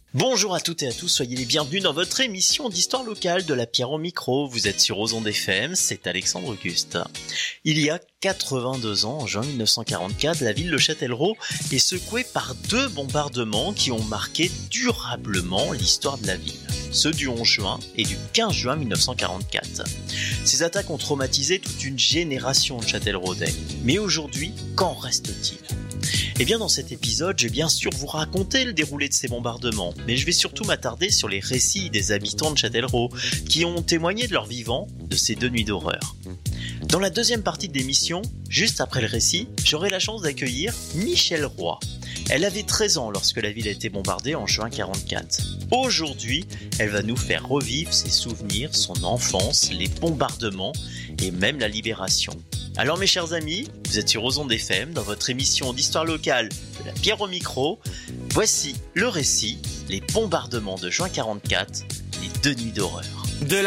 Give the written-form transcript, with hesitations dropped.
Bonjour à toutes et à tous, soyez les bienvenus dans votre émission d'histoire locale de la Pierre au micro. Vous êtes sur Ozon FM, c'est Alexandre Auguste. Il y a 82 ans, en juin 1944, la ville de Châtellerault est secouée par 2 bombardements qui ont marqué durablement l'histoire de la ville. Ceux du 11 juin et du 15 juin 1944. Ces attaques ont traumatisé toute une génération de Châtelleraudais. Mais aujourd'hui, qu'en reste-t-il ? Eh bien, dans cet épisode, je vais bien sûr vous raconter le déroulé de ces bombardements, mais je vais surtout m'attarder sur les récits des habitants de Châtellerault qui ont témoigné de leur vivant de ces 2 nuits d'horreur. Dans la deuxième partie de l'émission, juste après le récit, j'aurai la chance d'accueillir Michèle Roy. Elle avait 13 ans lorsque la ville a été bombardée en juin 1944. Aujourd'hui, elle va nous faire revivre ses souvenirs, son enfance, les bombardements et même la libération. Alors mes chers amis, vous êtes sur Ozon FM dans votre émission d'histoire locale de la Pierre au micro. Voici le récit, les bombardements de juin 1944, les 2 nuits d'horreur.